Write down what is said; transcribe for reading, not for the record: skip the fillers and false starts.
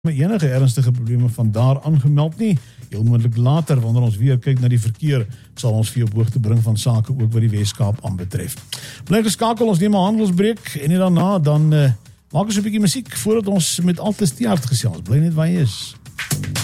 enige ernstige probleme van daar aangemeld nie. Heel moontlik later, wanneer ons weer kyk na die verkeer, sal ons vir jou op hoogte bring van sake ook wat die Weskaap aanbetref. Bly geskakel, ons neem 'n handelsbreek en daarna dan maak ons 'n bietjie musiek voordat ons met Altes die hart gesels. Bly net waar jy is.